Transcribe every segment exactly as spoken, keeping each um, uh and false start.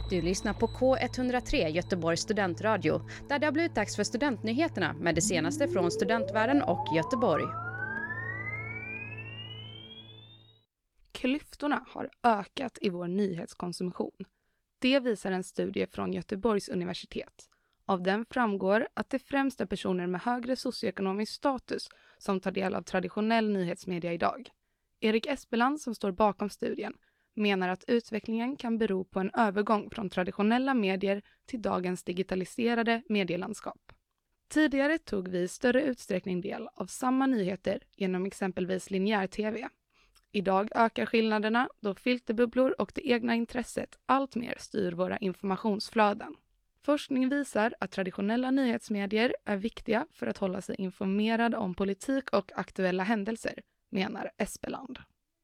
Du lyssnar på K ett noll tre Göteborgs studentradio, där det har blivit dags för studentnyheterna med det senaste från studentvärlden och Göteborg. Klyftorna har ökat i vår nyhetskonsumtion. Det visar en studie från Göteborgs universitet. Av den framgår att det främst är personer med högre socioekonomisk status som tar del av traditionell nyhetsmedia idag. Erik Espeland, som står bakom studien, menar att utvecklingen kan bero på en övergång från traditionella medier till dagens digitaliserade medielandskap. Tidigare tog vi i större utsträckning del av samma nyheter genom exempelvis linjär tv. Idag ökar skillnaderna då filterbubblor och det egna intresset allt mer styr våra informationsflöden. Forskning visar att traditionella nyhetsmedier är viktiga för att hålla sig informerad om politik och aktuella händelser, menar Espeland.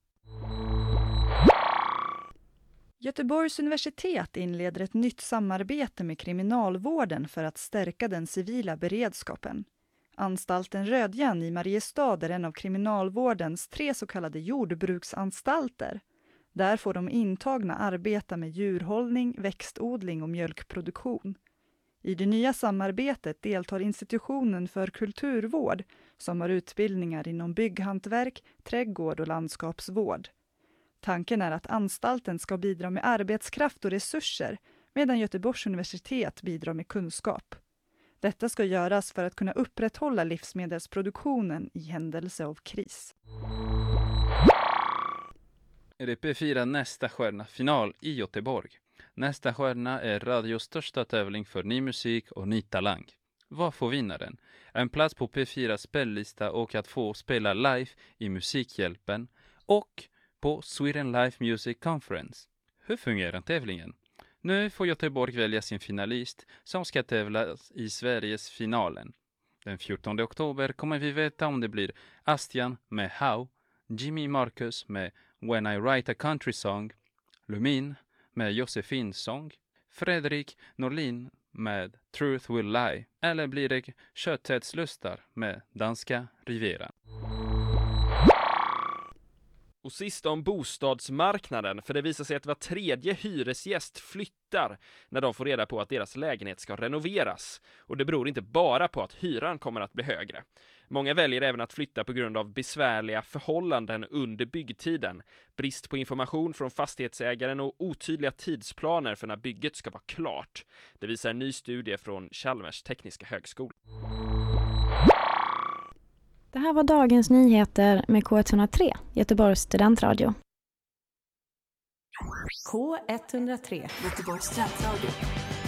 Göteborgs universitet inleder ett nytt samarbete med kriminalvården för att stärka den civila beredskapen. Anstalten Rödjan i Mariestad är en av kriminalvårdens tre så kallade jordbruksanstalter. Där får de intagna arbeta med djurhållning, växtodling och mjölkproduktion. I det nya samarbetet deltar institutionen för kulturvård som har utbildningar inom bygghantverk, trädgård och landskapsvård. Tanken är att anstalten ska bidra med arbetskraft och resurser medan Göteborgs universitet bidrar med kunskap. Detta ska göras för att kunna upprätthålla livsmedelsproduktionen i händelse av kris. Är det P fyra Nästa stjärna final i Göteborg. Nästa stjärna är radios största tävling för ny musik och ny talang. Vad får vinnaren? En plats på P fyras spellista och att få spela live i Musikhjälpen och på Sweden Live Music Conference. Hur fungerar tävlingen? Nu får Göteborg välja sin finalist som ska tävla i Sveriges finalen. Den fjortonde oktober kommer vi veta om det blir Astian med How, Jimmy Marcus med When I Write a Country Song, Lumin med Josefins sång, Fredrik Norlin med Truth Will Lie, eller blir det Köttätslustar med Danska Riviera. Och sist om bostadsmarknaden, för det visar sig att var tredje hyresgäst flyttar när de får reda på att deras lägenhet ska renoveras. Och det beror inte bara på att hyran kommer att bli högre. Många väljer även att flytta på grund av besvärliga förhållanden under byggtiden, brist på information från fastighetsägaren och otydliga tidsplaner för när bygget ska vara klart. Det visar en ny studie från Chalmers tekniska högskola. Det här var dagens nyheter med K ett noll tre, Göteborgs studentradio. K ett noll tre, Göteborgs studentradio.